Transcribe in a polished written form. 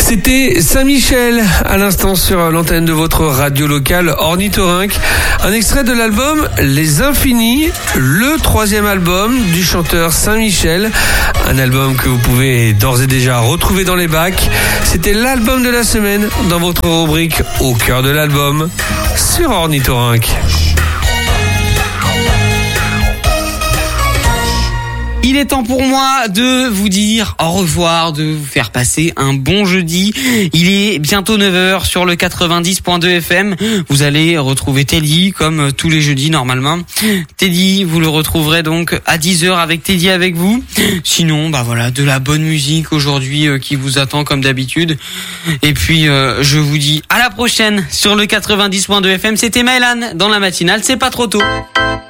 C'était Saint-Michel à l'instant sur l'antenne de votre radio locale Ornithorynque. Un extrait de l'album Les Infinis, le 3e album du chanteur Saint-Michel. Un album que vous pouvez d'ores et déjà retrouver dans les bacs. C'était l'album de la semaine dans votre rubrique Au cœur de l'album sur Ornithorynque. Il est temps pour moi de vous dire au revoir, de vous faire passer un bon jeudi. Il est bientôt 9h sur le 90.2 FM. Vous allez retrouver Teddy comme tous les jeudis normalement. Teddy, vous le retrouverez donc à 10h avec Teddy avec vous. Sinon, voilà, de la bonne musique aujourd'hui qui vous attend comme d'habitude. Et puis, je vous dis à la prochaine sur le 90.2 FM. C'était Maëlan dans la matinale, c'est pas trop tôt.